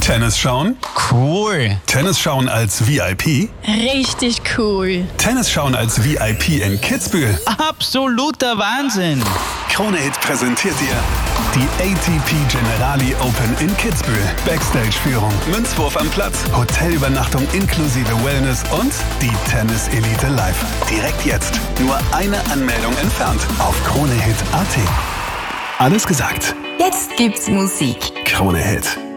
Tennis schauen? Cool. Tennis schauen als VIP? Richtig cool. Tennis schauen als VIP in Kitzbühel? Absoluter Wahnsinn. Krone Hit präsentiert dir die ATP Generali Open in Kitzbühel. Backstage-Führung, Münzwurf am Platz, Hotelübernachtung inklusive Wellness und die Tennis-Elite live. Direkt jetzt. Nur eine Anmeldung entfernt auf kronehit.at. Alles gesagt. Jetzt gibt's Musik. Krone Hit.